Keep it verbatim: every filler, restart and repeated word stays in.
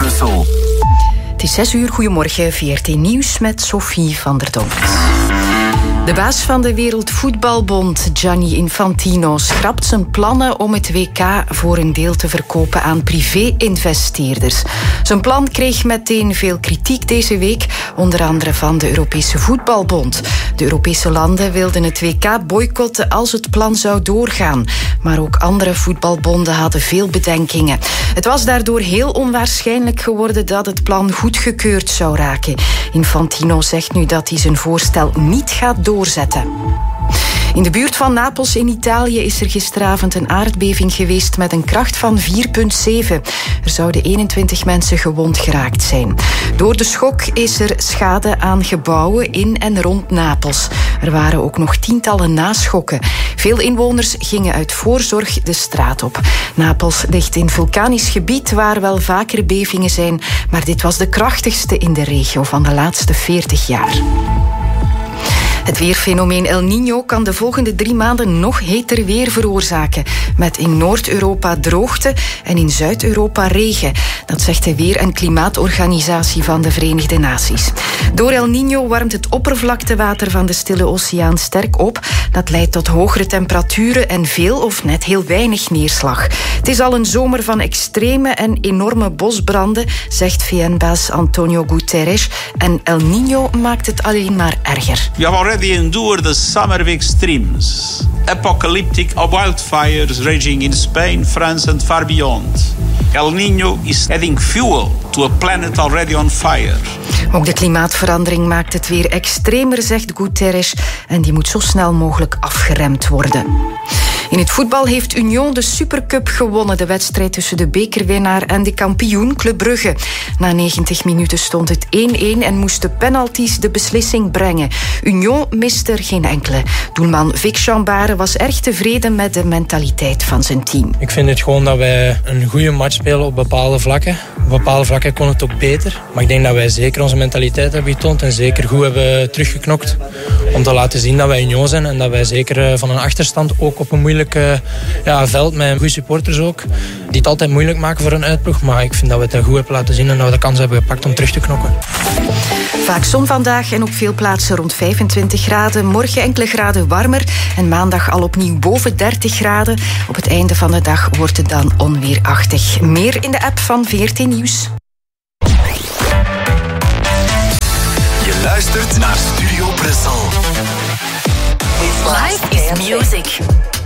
Brussel. Het is zes uur, goedemorgen, V R T Nieuws met Sophie van der Donk. De baas van de Wereldvoetbalbond, Gianni Infantino, schrapt zijn plannen om het W K voor een deel te verkopen aan privé-investeerders. Zijn plan kreeg meteen veel kritiek deze week, onder andere van de Europese Voetbalbond. De Europese landen wilden het W K boycotten als het plan zou doorgaan. Maar ook andere voetbalbonden hadden veel bedenkingen. Het was daardoor heel onwaarschijnlijk geworden dat het plan goedgekeurd zou raken. Infantino zegt nu dat hij zijn voorstel niet gaat doorzetten. In de buurt van Napels in Italië is er gisteravond een aardbeving geweest met een kracht van vier komma zeven. Er zouden eenentwintig mensen gewond geraakt zijn. Door de schok is er schade aan gebouwen in en rond Napels. Er waren ook nog tientallen naschokken. Veel inwoners gingen uit voorzorg de straat op. Napels ligt in vulkanisch gebied waar wel vaker bevingen zijn, maar dit was de krachtigste in de regio van de laatste veertig jaar. Het weerfenomeen El Niño kan de volgende drie maanden nog heter weer veroorzaken. Met in Noord-Europa droogte en in Zuid-Europa regen. Dat zegt de Weer- en Klimaatorganisatie van de Verenigde Naties. Door El Niño warmt het oppervlaktewater van de Stille Oceaan sterk op. Dat leidt tot hogere temperaturen en veel of net heel weinig neerslag. Het is al een zomer van extreme en enorme bosbranden, zegt V N-baas Antonio Guterres. En El Niño maakt het alleen maar erger. We have already endured the summer of extremes. Apocalyptic wildfires raging in Spain, France and far beyond. El Niño is adding fuel to a planet already on fire. Ook de klimaatverandering maakt het weer extremer, zegt Guterres. En die moet zo snel mogelijk afgeremd worden. In het voetbal heeft Union de Supercup gewonnen. De wedstrijd tussen de bekerwinnaar en de kampioen Club Brugge. Na negentig minuten stond het één-één en moesten penalties de beslissing brengen. Union miste er geen enkele. Doelman Vic Chambare was erg tevreden met de mentaliteit van zijn team. Ik vind het gewoon dat wij een goede match spelen op bepaalde vlakken. Op bepaalde vlakken kon het ook beter. Maar ik denk dat wij zeker onze mentaliteit hebben getoond en zeker goed hebben teruggeknokt. Om te laten zien dat wij Union zijn en dat wij zeker van een achterstand ook op een moeilijk ja, veld met goede supporters ook. Die het altijd moeilijk maken voor een uitploeg. Maar ik vind dat we het goed hebben laten zien en dat we de kans hebben gepakt om terug te knokken. Vaak zon vandaag en op veel plaatsen rond vijfentwintig graden. Morgen enkele graden warmer en maandag al opnieuw boven dertig graden. Op het einde van de dag wordt het dan onweerachtig. Meer in de app van V R T Nieuws. Je luistert naar Studio Brussel. Life is music.